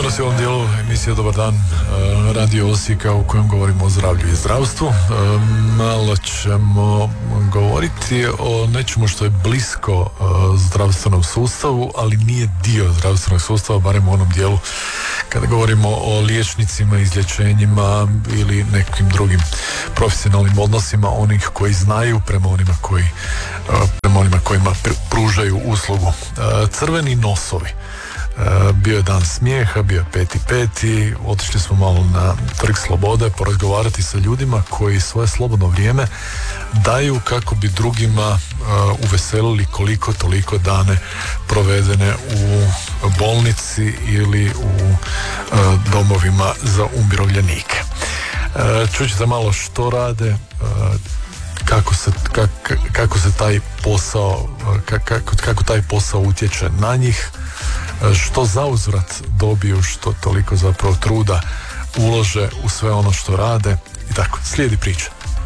Jutros u ovom dijelu emisije Dobar dan Radio Osijeka u kojem govorimo o zdravlju i zdravstvu. Malo ćemo govoriti o nečemu što je blisko zdravstvenom sustavu, ali nije dio zdravstvenog sustava, barem u onom dijelu kada govorimo o liječnicima, izlječenjima ili nekim drugim profesionalnim odnosima onih koji znaju prema onima kojima pružaju uslugu. Crveni nosovi. Bio je dan smijeha, bio je 5.5. Otišli smo malo na Trg Slobode porazgovarati sa ljudima koji svoje slobodno vrijeme daju kako bi drugima uveselili koliko toliko dane provedene u bolnici ili u domovima za umirovljenike. Čućete malo što rade, kako se taj posao, kako taj posao utječe na njih, što zauzvrat dobiju, što toliko zapravo truda ulože u sve ono što rade i tako, slijedi priča.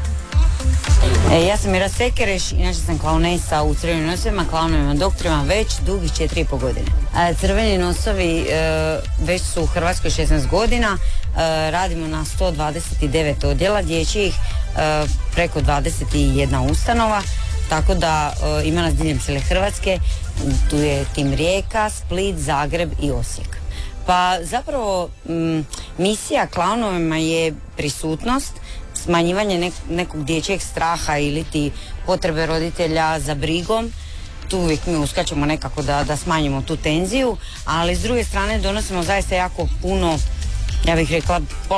Ja sam Mira Sekereš, inače sam klaunesa u Crvenim nosovima, klaunovima doktorima već dugih 4,5 godine. Crveni nosovi već su u Hrvatskoj 16 godina, radimo na 129 odjela dječjih, preko 21 ustanova, tako da ima nas diljem cijele Hrvatske. Tu je tim Rijeka, Split, Zagreb i Osijek. Pa zapravo misija klaunovima je prisutnost, smanjivanje nekog dječjeg straha ili ti potrebe roditelja za brigom. Tu uvijek mi uskačemo nekako da smanjimo tu tenziju, ali s druge strane donosimo zaista jako puno, ja bih rekla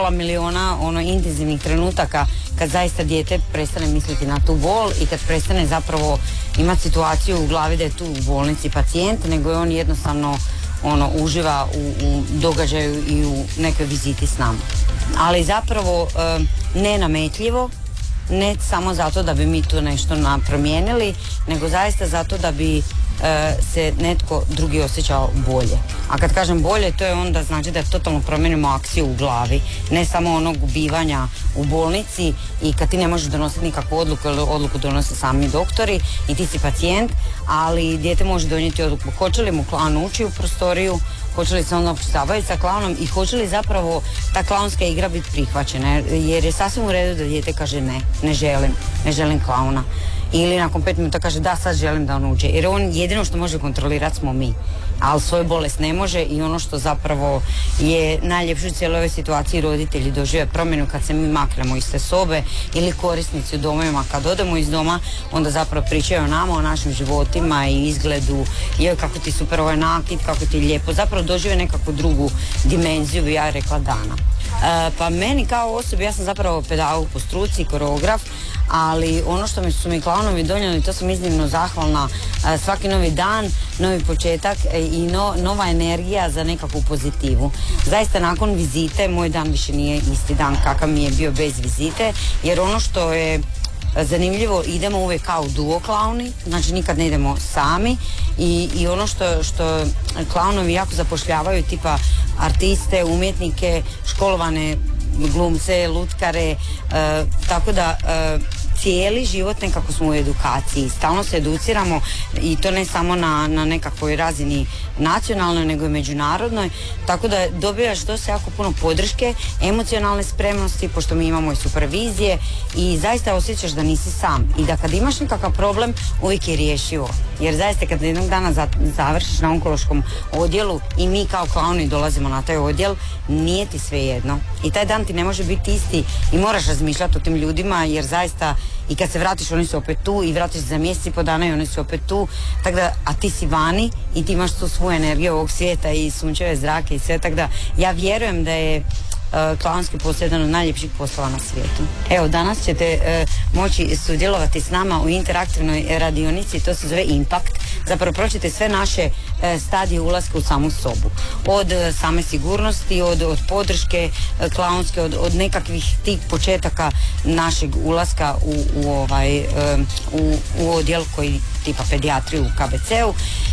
500 000 intenzivnih trenutaka kad zaista dijete prestane misliti na tu bol i kad prestane zapravo imati situaciju u glavi da je tu u bolnici pacijent, nego je on jednostavno uživa u događaju i u nekoj viziti s nama. Ali zapravo nenametljivo, ne samo zato da bi mi tu nešto promijenili, nego zaista zato da bi se netko drugi osjećao bolje. A kad kažem bolje, to je onda znači da totalno promijenimo akciju u glavi, ne samo onog ubivanja u bolnici i kad ti ne možeš donositi nikakvu odluku, jer odluku donose sami doktori i ti si pacijent, ali dijete može donijeti odluku hoće li mu klaun ući u prostoriju, hoće li se onda uopće zabaviti sa klaunom i hoće li zapravo ta klaunska igra biti prihvaćena, jer je sasvim u redu da dijete kaže ne želim klauna. Ili nakon 5 minuta kaže da, sad želim da on uđe. Jer on jedino što može kontrolirati smo mi. Ali svoju bolest ne može i ono što zapravo je najljepše u cijeloj ovoj situaciji, roditelji dožive promjenu kad se mi maknemo iz te sobe ili korisnici u domovima kad odemo iz doma, onda zapravo pričaju o nama, o našim životima i izgledu, joj kako ti super ovaj nakit, kako ti je lijepo. Zapravo dožive nekakvu drugu dimenziju, bi ja rekla, dana. Pa meni kao osobi, ja sam zapravo pedagog po struci, koreograf, ali ono što su mi klaunovi donijeli, to sam iznimno zahvalna. Svaki novi dan, novi početak i nova energija za nekakvu pozitivu. Zaista nakon vizite moj dan više nije isti dan kakav mi je bio bez vizite, jer ono što je zanimljivo, idemo uvijek kao duo klauni, znači nikad ne idemo sami i ono što klaunovi jako zapošljavaju, tipa artiste, umjetnike, školovane glumce, lutkare, tako da cijeli život nekako smo u edukaciji, stalno se educiramo i to ne samo na nekakvoj razini nacionalnoj, nego i međunarodnoj, tako da dobivaš dosta jako puno podrške, emocionalne spremnosti, pošto mi imamo i supervizije i zaista osjećaš da nisi sam i da kad imaš nekakav problem uvijek je rješivo, jer zaista kad jednog dana završiš na onkološkom odjelu i mi kao klauni dolazimo na taj odjel, nije ti svejedno i taj dan ti ne može biti isti i moraš razmišljati o tim ljudima, jer zaista i kad se vratiš oni su opet tu i vratiš za mjesec i po dana i oni su opet tu, tako da, a ti si vani i ti imaš tu svoju energiju ovog svijeta i sunčeve zrake i sve, tako da ja vjerujem da je klaunski posao jedan od najljepših poslova na svijetu. Evo, danas ćete moći sudjelovati s nama u interaktivnoj radionici, to se zove Impact. Zapravo proćete sve naše stadije ulaska u samu sobu. Od same sigurnosti, od podrške klaunske, od nekakvih tih početaka našeg ulaska u odjel koji tipa pedijatriju u KBC-u.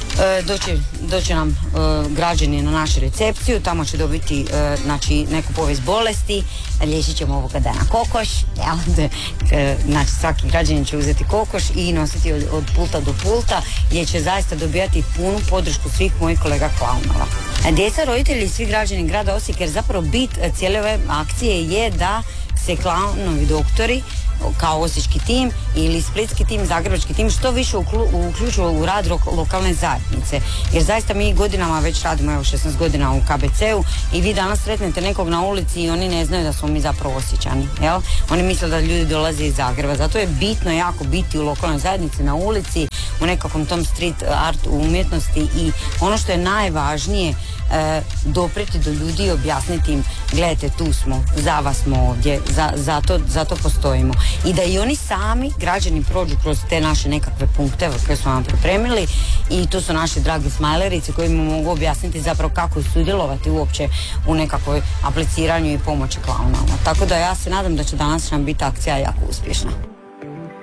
Doći nam građani na našu recepciju, tamo će dobiti znači neku povijest bolesti, liječit ćemo ovoga dana kokoš, znači svaki građanin će uzeti kokoš i nositi od pulta do pulta, gdje će zaista dobijati punu podršku svih mojih kolega klaunova. Djeca, roditelji i svi građani grada Osijeka, jer zapravo bit cijele ove akcije je da se klaunovi doktori kao osječki tim ili splitski tim, zagrebački tim što više uključuju u rad lokalne zajednice. Jer zaista mi godinama već radimo, evo 16 godina u KBC-u i vi danas sretnete nekog na ulici i oni ne znaju da smo mi zapravo Osječani. Jel? Oni misle da ljudi dolaze iz Zagreba. Zato je bitno jako biti u lokalnoj zajednici, na ulici, u nekakvom tom street art umjetnosti i ono što je najvažnije dopreti do ljudi i objasniti im, gledajte, tu smo, za vas smo ovdje, zato postojimo. I da i oni sami, građani, prođu kroz te naše nekakve punkteve koje smo vam pripremili i tu su naši dragi smajlerici koji mu mogu objasniti zapravo kako sudjelovati uopće u nekakvoj apliciranju i pomoći klaunama. Tako da ja se nadam da će danas nam biti akcija jako uspješna.